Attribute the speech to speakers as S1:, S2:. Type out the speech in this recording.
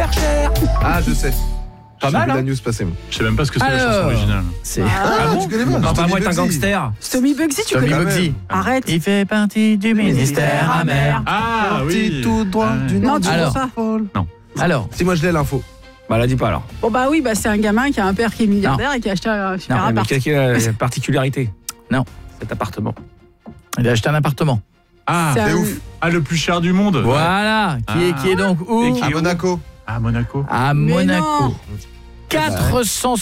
S1: cher. Ah, je sais.
S2: Pas mal,
S1: J'ai vu
S2: hein.
S1: la news passer.
S3: Je sais même pas ce que c'est la
S2: Alors,
S3: chanson originale.
S2: C'est
S1: bon, tu connais pas.
S2: Quand
S1: Tommy
S2: moi est un
S1: Bugsy.
S2: gangster.
S4: Tommy Bugsy, tu
S2: Tommy
S4: connais?
S2: Bugsy.
S4: Arrête.
S2: Il fait partie du ministère amer.
S3: Ah oui.
S1: Tout droit du
S4: Non,
S1: nom.
S4: tu
S2: Alors.
S4: vois pas.
S2: Alors,
S1: Si moi je l'ai l'info.
S2: bah la dis pas alors.
S4: Bon bah oui, bah c'est un gamin qui a un père qui est milliardaire et qui a acheté un super
S2: Non, mais
S4: appart.
S2: quelle est la particularité? Non, cet appartement. Il a acheté un appartement.
S3: Ah,
S4: C'est
S1: C'est
S4: un-
S1: ouf.
S3: le plus cher du monde.
S2: Voilà, qui est donc où?
S3: Et qui
S1: À Monaco.
S3: À Monaco.
S2: À
S4: Mais
S2: Monaco.
S4: non.
S2: 400